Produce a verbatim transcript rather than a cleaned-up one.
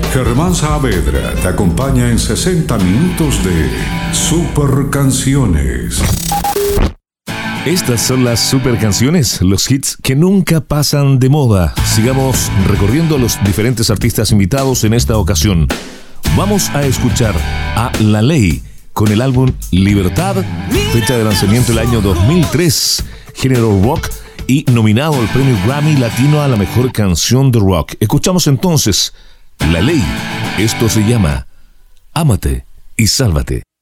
Germán Saavedra te acompaña en sesenta minutos de Super Canciones. Estas son las super canciones, los hits que nunca pasan de moda. Sigamos recorriendo a los diferentes artistas invitados en esta ocasión. Vamos a escuchar a La Ley con el álbum Libertad, fecha de lanzamiento el año dos mil tres, género rock y nominado al premio Grammy Latino a la mejor canción de rock. Escuchamos entonces La Ley. Esto se llama Ámate y Sálvate.